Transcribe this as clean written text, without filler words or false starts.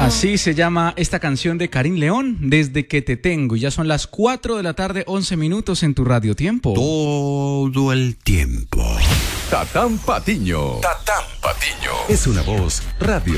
Así se llama esta canción de Karim León, Desde que te tengo. Y ya son las 4 de la tarde, 11 minutos en tu Radio Tiempo. Todo el tiempo. Tatán Patiño. Tatán Patiño. Es una voz Radio